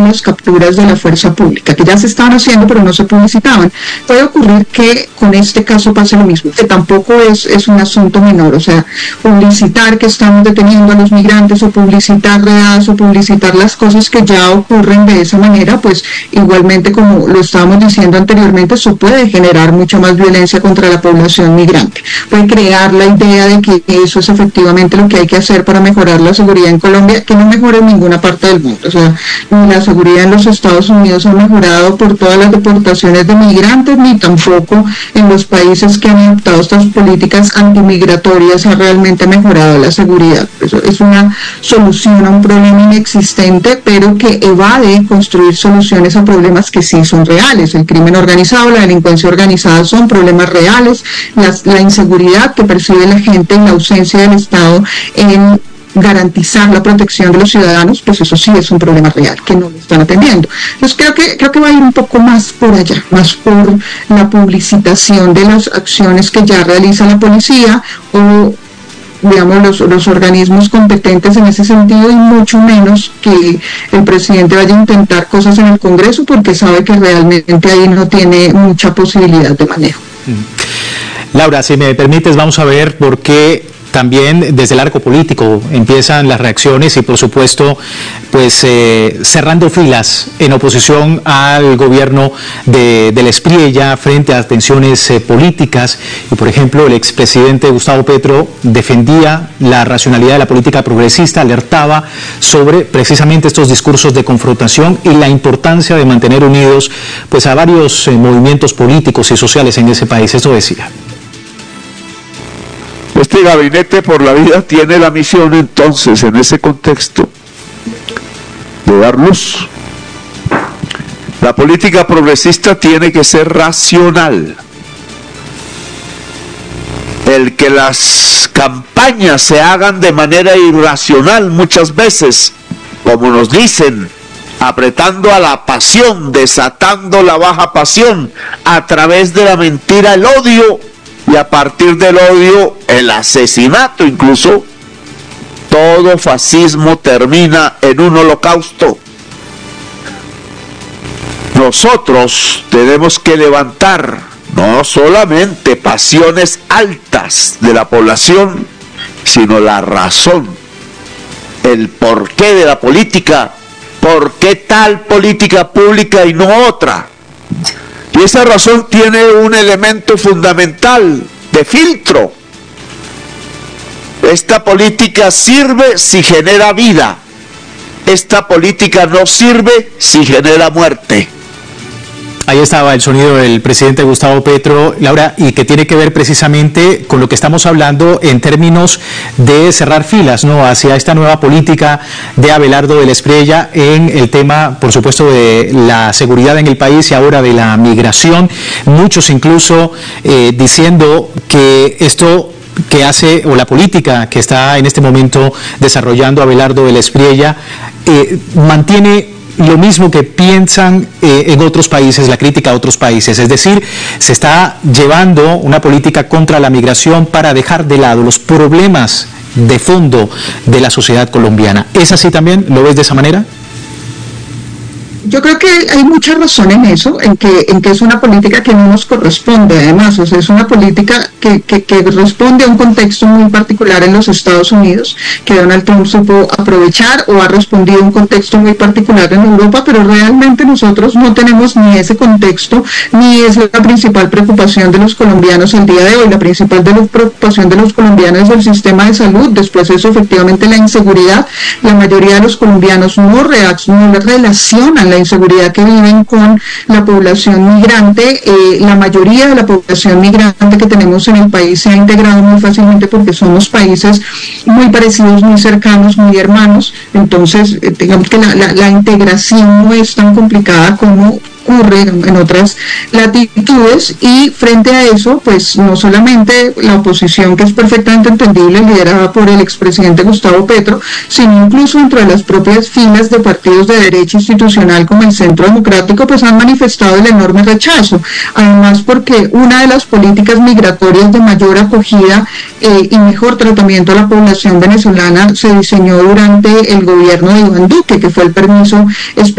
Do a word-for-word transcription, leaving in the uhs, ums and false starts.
las capturas de la fuerza pública, que ya se estaban haciendo pero no se publicitaban. Puede ocurrir que con este caso pase lo mismo, que tampoco es, es un asunto menor, o sea, publicitar que estamos deteniendo a los migrantes o publicitar redadas o publicitar las cosas que ya ocurren de esa manera, pues igualmente, como lo estábamos diciendo anteriormente, eso puede generar mucha más violencia contra la población migrante. Puede crear la idea de que eso es efectivamente lo que hay que hacer para mejorar la seguridad en Colombia, que no mejora en ninguna parte del mundo. O sea, la seguridad en los Estados Unidos ha mejorado por todas las deportaciones de migrantes, ni tampoco en los países que han adoptado estas políticas antimigratorias ha realmente mejorado la seguridad. Eso es una solución a un problema inexistente, pero que evade construir soluciones a problemas que sí son reales. El crimen organizado, la delincuencia organizada son problemas reales, las, la inseguridad que percibe la gente en la ausencia del Estado en garantizar la protección de los ciudadanos, pues eso sí es un problema real, que no lo están atendiendo. Entonces creo que, creo que va a ir un poco más por allá, más por la publicitación de las acciones que ya realiza la policía o digamos los, los organismos competentes en ese sentido, y mucho menos que el presidente vaya a intentar cosas en el Congreso, porque sabe que realmente ahí no tiene mucha posibilidad de manejo. Laura, si me permites, vamos a ver por qué también desde el arco político empiezan las reacciones y por supuesto pues eh, cerrando filas en oposición al gobierno de, del Espriella frente a tensiones eh, políticas. Y por ejemplo el expresidente Gustavo Petro defendía la racionalidad de la política progresista, alertaba sobre precisamente estos discursos de confrontación y la importancia de mantener unidos pues a varios eh, movimientos políticos y sociales en ese país. Esto decía: este gabinete por la vida tiene la misión entonces, en ese contexto, de dar luz. La política progresista tiene que ser racional. El que las campañas se hagan de manera irracional muchas veces, como nos dicen, apretando a la pasión, desatando la baja pasión, a través de la mentira, el odio, y a partir del odio, el asesinato incluso, todo fascismo termina en un holocausto. Nosotros tenemos que levantar no solamente pasiones altas de la población, sino la razón, el porqué de la política, por qué tal política pública y no otra. Y esa razón tiene un elemento fundamental de filtro. Esta política sirve si genera vida. Esta política no sirve si genera muerte. Ahí estaba el sonido del presidente Gustavo Petro, Laura, y que tiene que ver precisamente con lo que estamos hablando en términos de cerrar filas, ¿no?, hacia esta nueva política de Abelardo del Espriella en el tema, por supuesto, de la seguridad en el país y ahora de la migración. Muchos incluso eh, diciendo que esto que hace, o la política que está en este momento desarrollando Abelardo del Espriella, eh, mantiene lo mismo que piensan eh, en otros países, la crítica a otros países, es decir, se está llevando una política contra la migración para dejar de lado los problemas de fondo de la sociedad colombiana. ¿Es así también? ¿Lo ves de esa manera? Yo creo que hay mucha razón en eso, en que en que es una política que no nos corresponde, además, o sea, es una política que, que, que responde a un contexto muy particular en los Estados Unidos, que Donald Trump supo aprovechar, o ha respondido a un contexto muy particular en Europa, pero realmente nosotros no tenemos ni ese contexto, ni es la principal preocupación de los colombianos el día de hoy. La principal de la preocupación de los colombianos es el sistema de salud, después eso efectivamente la inseguridad. La mayoría de los colombianos no, reaccionan, no relacionan la inseguridad que viven con la población migrante. Eh, la mayoría de la población migrante que tenemos en el país se ha integrado muy fácilmente porque somos países muy parecidos, muy cercanos, muy hermanos. Entonces, eh, digamos que la, la, la integración no es tan complicada como ocurre en otras latitudes, y frente a eso, pues no solamente la oposición, que es perfectamente entendible, liderada por el expresidente Gustavo Petro, sino incluso entre las propias filas de partidos de derecha institucional como el Centro Democrático, pues han manifestado el enorme rechazo, además porque una de las políticas migratorias de mayor acogida eh, y mejor tratamiento a la población venezolana se diseñó durante el gobierno de Iván Duque, que fue el permiso especial